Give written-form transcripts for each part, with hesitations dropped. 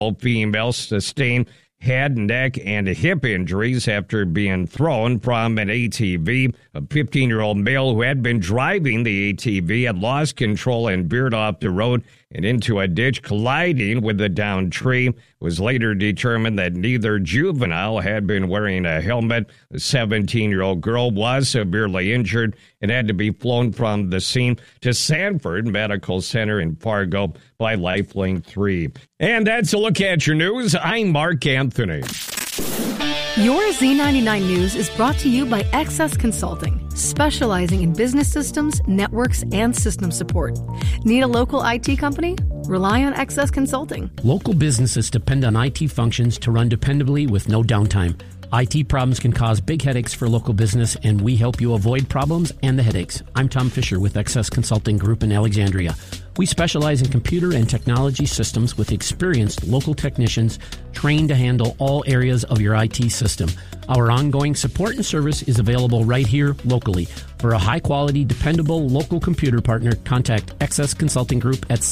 Both females sustained head, neck, and hip injuries after being thrown from an ATV. A 15-year-old male who had been driving the ATV had lost control and veered off the road and into a ditch, colliding with a downed tree. It was later determined that neither juvenile had been wearing a helmet. The 17-year-old girl was severely injured and had to be flown from the scene to Sanford Medical Center in Fargo by Lifeline 3. And that's a look at your news. I'm Mark Anthony. Your Z99 News is brought to you by XS Consulting, specializing in business systems, networks, and system support. Need a local IT company? Rely on XS Consulting. Local businesses depend on IT functions to run dependably with no downtime. IT problems can cause big headaches for local business, and we help you avoid problems and the headaches. I'm Tom Fisher with XS Consulting Group in Alexandria. We specialize in computer and technology systems with experienced local technicians trained to handle all areas of your IT system. Our ongoing support and service is available right here locally. For a high-quality, dependable local computer partner, contact XS Consulting Group at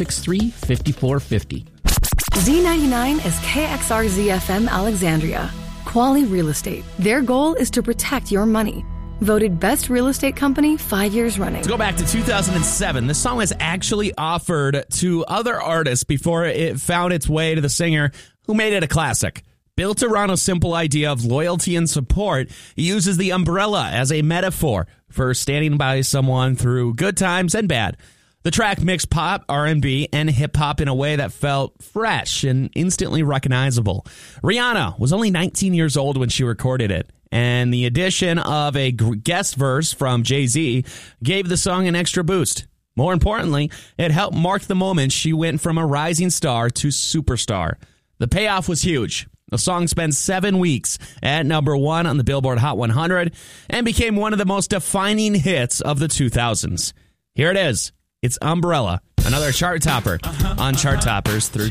763-5450. Z99 is KXRZ-FM Alexandria. Quali Real Estate. Their goal is to protect your money. Voted best real estate company 5 years running. Let's go back to 2007. This song was actually offered to other artists before it found its way to the singer who made it a classic. Built around a simple idea of loyalty and support, it uses the umbrella as a metaphor for standing by someone through good times and bad. The track mixed pop, R&B, and hip-hop in a way that felt fresh and instantly recognizable. Rihanna was only 19 years old when she recorded it, and the addition of a guest verse from Jay-Z gave the song an extra boost. More importantly, it helped mark the moment she went from a rising star to superstar. The payoff was huge. The song spent 7 weeks at number 1 on the Billboard Hot 100 and became one of the most defining hits of the 2000s. Here it is. It's Umbrella, another chart topper on Chart Toppers through